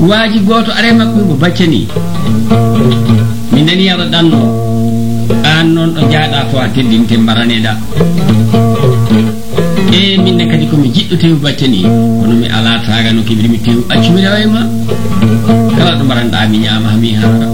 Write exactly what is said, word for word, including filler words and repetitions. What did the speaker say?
waaji goto are makko mo baccani mi nani yara danno an non do jaada to a teddinte mbaraneda e minne kadi ko mi jiddo tew baccani kono mi ala taaga no kibri mi tew accu mi dawayma kala do maranda mi nyaama mi hara